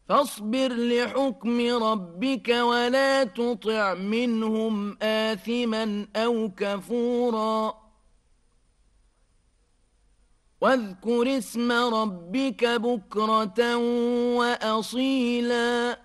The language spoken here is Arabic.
فاصبر لحكم ربك ولا تطع منهم آثما أو كفورا واذكر اسم ربك بكرة وأصيلا